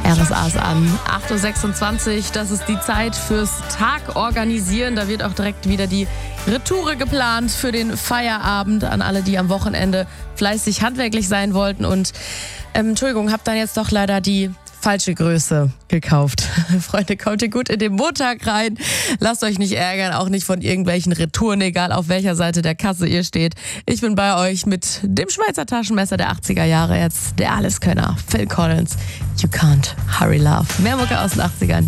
RSA ist an. 8.26 Uhr, das ist die Zeit fürs Tag organisieren. Da wird auch direkt wieder die Retoure geplant für den Feierabend an alle, die am Wochenende fleißig handwerklich sein wollten. Und Entschuldigung, hab dann jetzt doch leider die falsche Größe gekauft. Freunde, kommt ihr gut in den Montag rein. Lasst euch nicht ärgern, auch nicht von irgendwelchen Retouren, egal auf welcher Seite der Kasse ihr steht. Ich bin bei euch mit dem Schweizer Taschenmesser der 80er Jahre jetzt, der Alleskönner, Phil Collins. You can't hurry love. Mehr Mucke aus den 80ern.